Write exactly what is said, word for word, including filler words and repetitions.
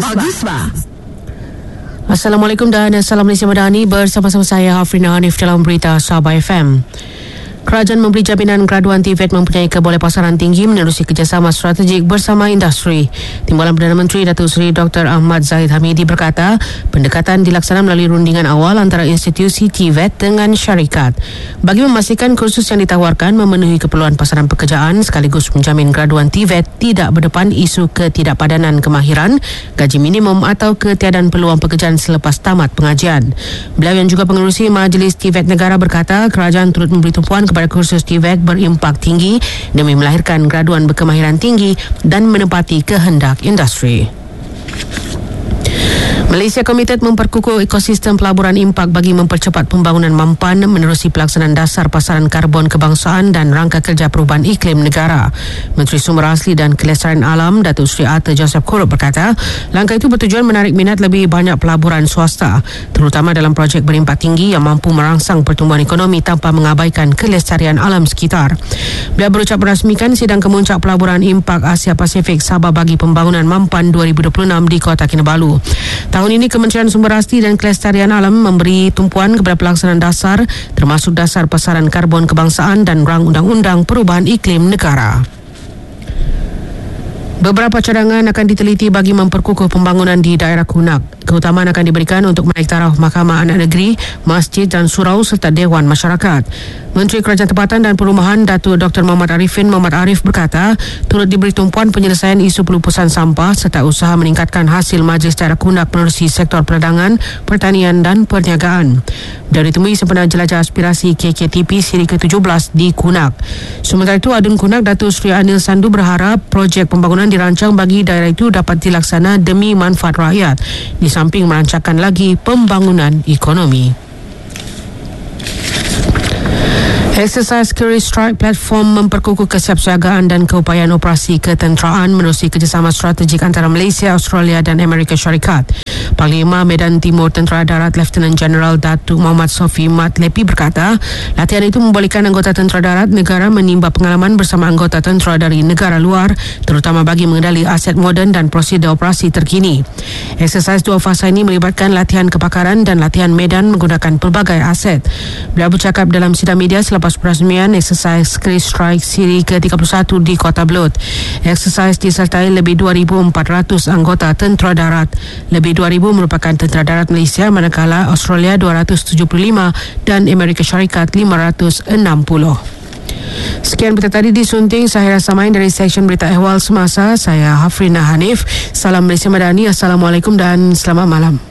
Agusma. Assalamualaikum dan Salam Malaysia Madani, bersama-sama saya Hafrina Hanif dalam berita Sabah F M. Kerajaan memberi jaminan graduan T V E T mempunyai keboleh pasaran tinggi menerusi kerjasama strategik bersama industri. Timbalan Perdana Menteri Datuk Seri Doktor Ahmad Zahid Hamidi berkata, pendekatan dilaksanakan melalui rundingan awal antara institusi T V E T dengan syarikat bagi memastikan kursus yang ditawarkan memenuhi keperluan pasaran pekerjaan sekaligus menjamin graduan T V E T tidak berdepan isu ketidakpadanan kemahiran, gaji minimum atau ketiadaan peluang pekerjaan selepas tamat pengajian. Beliau yang juga pengerusi Majlis T V E T Negara berkata, kerajaan turut memberi tumpuan kepada kursus T V E T berimpak tinggi demi melahirkan graduan berkemahiran tinggi dan menepati kehendak industri. Malaysia komited memperkukuh ekosistem pelaburan impak bagi mempercepat pembangunan mampan menerusi pelaksanaan dasar pasaran karbon kebangsaan dan rangka kerja perubahan iklim negara. Menteri Sumber Asli dan Kelestarian Alam Datuk Seri Arthur Joseph Korup berkata, langkah itu bertujuan menarik minat lebih banyak pelaburan swasta, terutama dalam projek berimpak tinggi yang mampu merangsang pertumbuhan ekonomi tanpa mengabaikan kelestarian alam sekitar. Beliau berucap merasmikan sidang kemuncak pelaburan impak Asia Pasifik Sabah bagi pembangunan mampan dua ribu dua puluh enam di Kota Kinabalu. Tahun ini Kementerian Sumber Asli dan Kelestarian Alam memberi tumpuan kepada pelaksanaan dasar termasuk dasar pasaran karbon kebangsaan dan rang undang-undang perubahan iklim negara. Beberapa cadangan akan diteliti bagi memperkukuh pembangunan di daerah Kunak. Keutamaan akan diberikan untuk menaik taraf Mahkamah Anak Negeri, masjid dan surau serta Dewan Masyarakat. Menteri Kerajaan Tempatan dan Perumahan Datuk Doktor Muhammad Arifin Muhammad Arif berkata, turut diberi tumpuan penyelesaian isu pelupusan sampah serta usaha meningkatkan hasil Majlis Daerah Kunak menerusi sektor perdagangan, pertanian dan perniagaan. Beliau ditemui sempena jelajah aspirasi K K T P siri ke tujuh belas di Kunak. Sementara itu, Adun Kunak Datuk Seri Anil Sandu berharap projek pembangunan dirancang bagi daerah itu dapat dilaksana demi manfaat rakyat, di samping merancangkan lagi pembangunan ekonomi. Exercise Carry Strike Platform memperkukuh kesiapsiagaan dan keupayaan operasi ketenteraan menerusi kerjasama strategik antara Malaysia, Australia dan Amerika Syarikat. Panglima Medan Timur Tentera Darat Lieutenant General Datuk Muhammad Sofi Mat Lepi berkata, latihan itu membolehkan anggota tentera darat negara menimba pengalaman bersama anggota tentera dari negara luar, terutama bagi mengendali aset moden dan prosedur operasi terkini. Exercise dua fasa ini melibatkan latihan kepakaran dan latihan medan menggunakan pelbagai aset. Beliau bercakap dalam sidang media selepas perasmian Exercise Carry Strike siri ke tiga puluh satu di Kota Belud. Exercise disertai lebih dua ribu empat ratus anggota tentera darat. Lebih dua ribu merupakan tentera darat Malaysia, manakala Australia dua ratus tujuh puluh lima dan Amerika Syarikat lima ratus enam puluh. Sekian berita tadi disunting Sahira Samain dari Seksyen Berita Ehwal Semasa. Saya Hafrina Hanif. Salam Malaysia Madani. Assalamualaikum dan selamat malam.